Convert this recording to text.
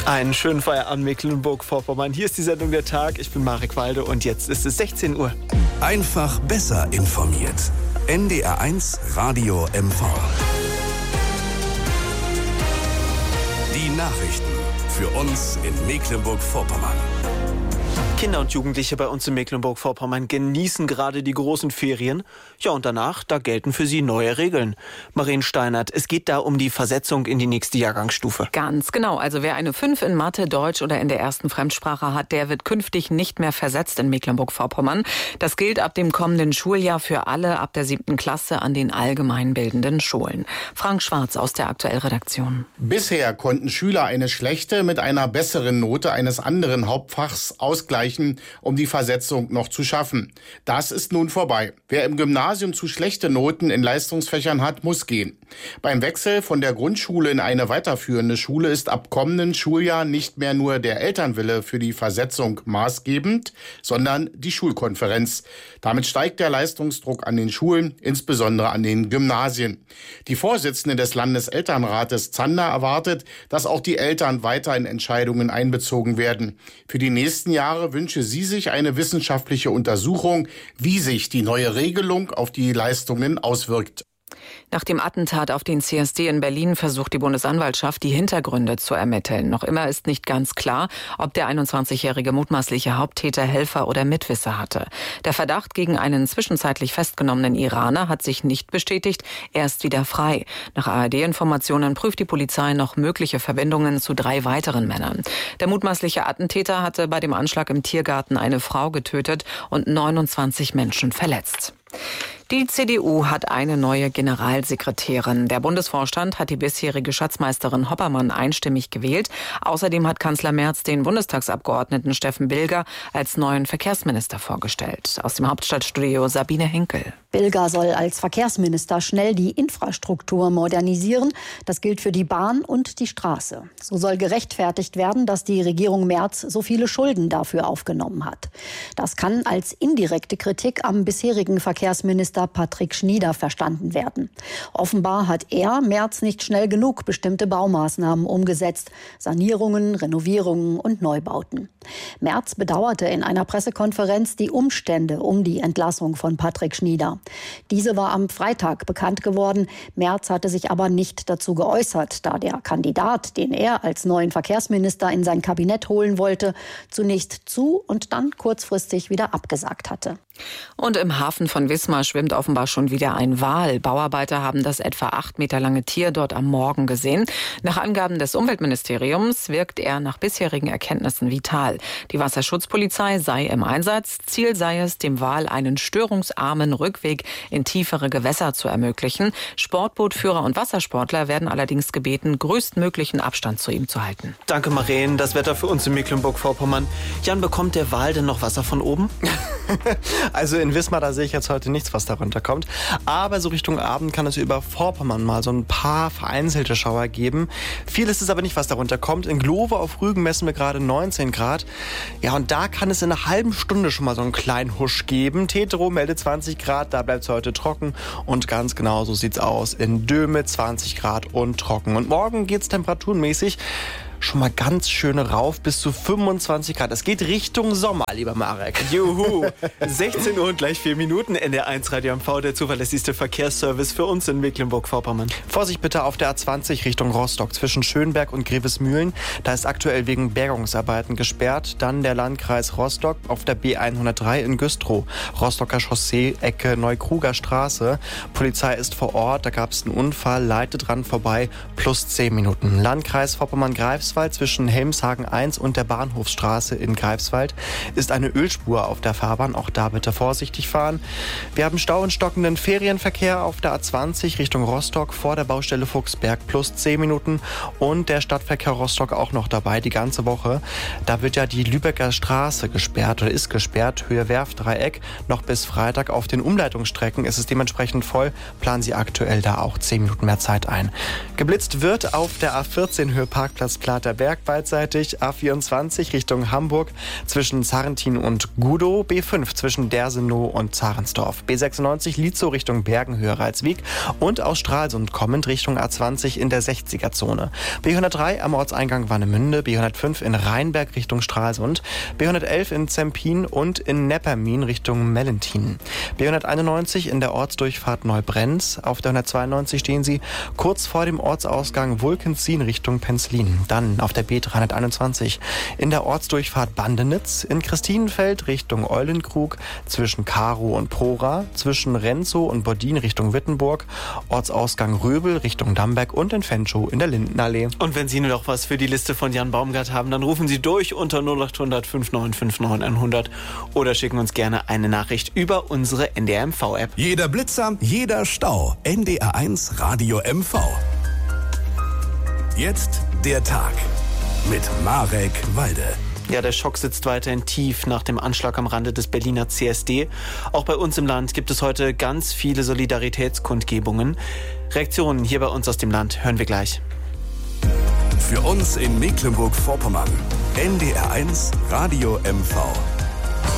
Einen schönen Feierabend Mecklenburg-Vorpommern. Hier ist die Sendung Der Tag. Ich bin Marek Walde und jetzt ist es 16 Uhr. Einfach besser informiert. NDR1 Radio MV. Die Nachrichten für uns in Mecklenburg-Vorpommern. Kinder und Jugendliche bei uns in Mecklenburg-Vorpommern genießen gerade die großen Ferien. Ja, und danach, da gelten für sie neue Regeln. Marien Steinert, es geht da um die Versetzung in die nächste Jahrgangsstufe. Ganz genau. Also wer eine 5 in Mathe, Deutsch oder in der ersten Fremdsprache hat, der wird künftig nicht mehr versetzt in Mecklenburg-Vorpommern. Das gilt ab dem kommenden Schuljahr für alle ab der 7. Klasse an den allgemeinbildenden Schulen. Frank Schwarz aus der Aktuell-Redaktion. Bisher konnten Schüler eine schlechte mit einer besseren Note eines anderen Hauptfachs ausgleichen, um die Versetzung noch zu schaffen. Das ist nun vorbei. Wer im Gymnasium zu schlechte Noten in Leistungsfächern hat, muss gehen. Beim Wechsel von der Grundschule in eine weiterführende Schule ist ab kommenden Schuljahr nicht mehr nur der Elternwille für die Versetzung maßgebend, sondern die Schulkonferenz. Damit steigt der Leistungsdruck an den Schulen, insbesondere an den Gymnasien. Die Vorsitzende des Landeselternrates Zander erwartet, dass auch die Eltern weiter in Entscheidungen einbezogen werden. Für die nächsten Jahre wünsche sie sich eine wissenschaftliche Untersuchung, wie sich die neue Regelung auf die Leistungen auswirkt. Nach dem Attentat auf den CSD in Berlin versucht die Bundesanwaltschaft, die Hintergründe zu ermitteln. Noch immer ist nicht ganz klar, ob der 21-jährige mutmaßliche Haupttäter Helfer oder Mitwisser hatte. Der Verdacht gegen einen zwischenzeitlich festgenommenen Iraner hat sich nicht bestätigt. Er ist wieder frei. Nach ARD-Informationen prüft die Polizei noch mögliche Verbindungen zu 3 weiteren Männern. Der mutmaßliche Attentäter hatte bei dem Anschlag im Tiergarten eine Frau getötet und 29 Menschen verletzt. Die CDU hat eine neue Generalsekretärin. Der Bundesvorstand hat die bisherige Schatzmeisterin Hoppermann einstimmig gewählt. Außerdem hat Kanzler Merz den Bundestagsabgeordneten Steffen Bilger als neuen Verkehrsminister vorgestellt. Aus dem Hauptstadtstudio Sabine Henkel. Bilger soll als Verkehrsminister schnell die Infrastruktur modernisieren. Das gilt für die Bahn und die Straße. So soll gerechtfertigt werden, dass die Regierung Merz so viele Schulden dafür aufgenommen hat. Das kann als indirekte Kritik am bisherigen Verkehrsminister Patrick Schnieder verstanden werden. Offenbar hat er, Merz, nicht schnell genug bestimmte Baumaßnahmen umgesetzt. Sanierungen, Renovierungen und Neubauten. Merz bedauerte in einer Pressekonferenz die Umstände um die Entlassung von Patrick Schnieder. Diese war am Freitag bekannt geworden. Merz hatte sich aber nicht dazu geäußert, da der Kandidat, den er als neuen Verkehrsminister in sein Kabinett holen wollte, zunächst zu und dann kurzfristig wieder abgesagt hatte. Und im Hafen von Wismar schwimmt offenbar schon wieder ein Wal. Bauarbeiter haben das etwa 8 Meter lange Tier dort am Morgen gesehen. Nach Angaben des Umweltministeriums wirkt er nach bisherigen Erkenntnissen vital. Die Wasserschutzpolizei sei im Einsatz. Ziel sei es, dem Wal einen störungsarmen Rückweg in tiefere Gewässer zu ermöglichen. Sportbootführer und Wassersportler werden allerdings gebeten, größtmöglichen Abstand zu ihm zu halten. Danke, Marien. Das Wetter für uns in Mecklenburg-Vorpommern. Jan, bekommt der Wal denn noch Wasser von oben? Also in Wismar, da sehe ich jetzt heute nichts, was darunter kommt. Aber so Richtung Abend kann es über Vorpommern mal so ein paar vereinzelte Schauer geben. Viel ist es aber nicht, was darunter kommt. In Glowe auf Rügen messen wir gerade 19 Grad. Ja, und da kann es in einer halben Stunde schon mal so einen kleinen Husch geben. Tetero meldet 20 Grad, da bleibt es heute trocken. Und ganz genau so sieht's aus. In Döme 20 Grad und trocken. Und morgen geht's temperaturenmäßig schon mal ganz schön rauf bis zu 25 Grad. Es geht Richtung Sommer, lieber Marek. Juhu! 16 Uhr und gleich 4 Minuten. NDR1 Radio MV, der zuverlässigste Verkehrsservice für uns in Mecklenburg-Vorpommern. Vorsicht bitte auf der A20 Richtung Rostock zwischen Schönberg und Grevesmühlen. Da ist aktuell wegen Bergungsarbeiten gesperrt. Dann der Landkreis Rostock auf der B103 in Güstrow. Rostocker Chaussee, Ecke Neukruger Straße. Polizei ist vor Ort, da gab es einen Unfall, leitet dran vorbei, plus 10 Minuten. Landkreis Vorpommern-Greifswald zwischen Helmshagen 1 und der Bahnhofsstraße in Greifswald ist eine Ölspur auf der Fahrbahn. Auch da bitte vorsichtig fahren. Wir haben Stau und stockenden Ferienverkehr auf der A20 Richtung Rostock vor der Baustelle Fuchsberg plus 10 Minuten und der Stadtverkehr Rostock auch noch dabei die ganze Woche. Da wird ja die Lübecker Straße gesperrt oder ist gesperrt, Höhe Werftdreieck, noch bis Freitag. Auf den Umleitungsstrecken ist es dementsprechend voll. Planen Sie aktuell da auch 10 Minuten mehr Zeit ein. Geblitzt wird auf der A14 Höhe Parkplatzplan Stadter Berg beidseitig, A24 Richtung Hamburg zwischen Zarrentin und Gudow, B5 zwischen Dersenow und Zarensdorf, B96 Lietzow Richtung Bergenhöhe-Reitswijk und aus Stralsund kommend Richtung A20 in der 60er-Zone. B103 am Ortseingang Warnemünde, B105 in Rheinberg Richtung Stralsund, B111 in Zempin und in Neppermin Richtung Mellentin. B191 in der Ortsdurchfahrt Neubrenz. Auf der 192 stehen Sie kurz vor dem Ortsausgang Wulkenzien Richtung Penzlin. Dann auf der B321 in der Ortsdurchfahrt Bandenitz, in Christinenfeld Richtung Eulenkrug, zwischen Karow und Prora, zwischen Renzow und Bodin Richtung Wittenburg, Ortsausgang Röbel Richtung Damberg und in Fenchow in der Lindenallee. Und wenn Sie nur noch was für die Liste von Jan Baumgart haben, dann rufen Sie durch unter 0800 5959 100 oder schicken uns gerne eine Nachricht über unsere NDR MV-App. Jeder Blitzer, jeder Stau. NDR1 Radio MV. Jetzt der Tag mit Marek Walde. Ja, der Schock sitzt weiterhin tief nach dem Anschlag am Rande des Berliner CSD. Auch bei uns im Land gibt es heute ganz viele Solidaritätskundgebungen. Reaktionen hier bei uns aus dem Land hören wir gleich. Für uns in Mecklenburg-Vorpommern. NDR1 Radio MV.